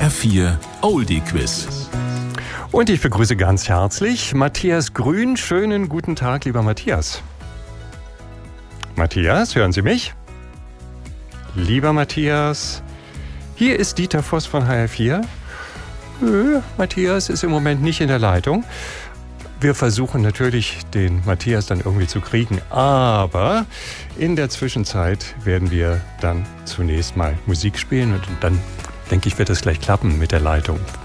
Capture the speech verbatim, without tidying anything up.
R vier Oldie Quiz. Und ich begrüße ganz herzlich Matthias Grün. Schönen guten Tag, lieber Matthias. Matthias, hören Sie mich? Lieber Matthias, hier ist Dieter Voss von H R vier. Äh, Matthias ist im Moment nicht in der Leitung. Wir versuchen natürlich, den Matthias dann irgendwie zu kriegen, aber in der Zwischenzeit werden wir dann zunächst mal Musik spielen und dann, denke ich, wird es gleich klappen mit der Leitung.